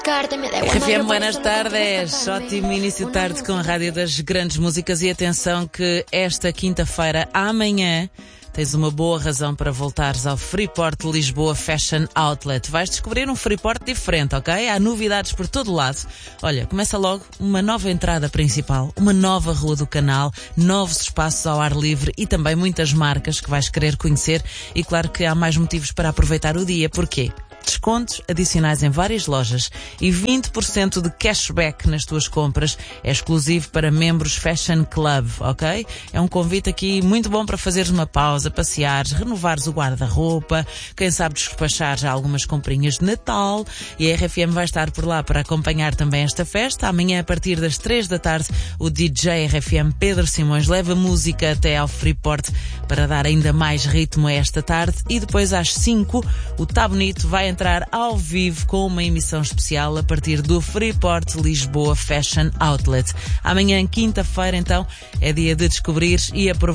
RFM, buenas tardes. Ótimo início de tarde com a Rádio das Grandes Músicas. E atenção que esta quinta-feira, amanhã, tens uma boa razão para voltares ao Freeport Lisboa Fashion Outlet. Vais descobrir um Freeport diferente, ok? Há novidades por todo lado. Olha, começa logo uma nova entrada principal, uma nova Rua do Canal, novos espaços ao ar livre e também muitas marcas que vais querer conhecer. E claro que há mais motivos para aproveitar o dia. Porquê? Descontos adicionais em várias lojas e 20% de cashback nas tuas compras. É exclusivo para membros Fashion Club, ok? É um convite aqui muito bom para fazeres uma pausa, passeares, renovares o guarda-roupa, quem sabe despachar já algumas comprinhas de Natal. E a RFM vai estar por lá para acompanhar também esta festa. Amanhã, a partir das 3 da tarde, o DJ RFM Pedro Simões leva música até ao Freeport para dar ainda mais ritmo a esta tarde. E depois às 5, o Tá Bonito vai entrar ao vivo com uma emissão especial a partir do Freeport Lisboa Fashion Outlet. Amanhã, quinta-feira, então, é dia de descobrir e aproveitar